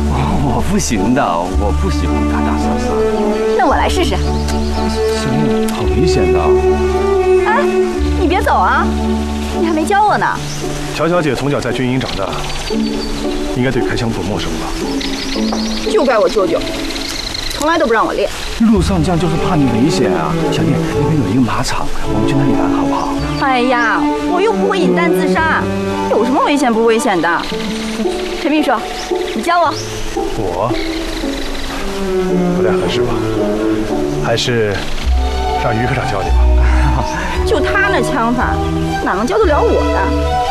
我不行的，我不喜欢打打杀杀。 那我来试试。 行，好危险的。 哎，你别走啊，你还没教我呢。 乔小姐从小在军营长大，应该对开枪不陌生吧？ 就怪我舅舅，从来都不让我练。 路上这样就是怕你危险啊。小叶，那边有一个马场，我们去那里玩好不好？ 哎呀，我又不会引弹自杀，有什么危险不危险的？陈秘书，你教我。 我不太合适吧？还是让于科长教你吧。 就他那枪法，哪能教得了我呀？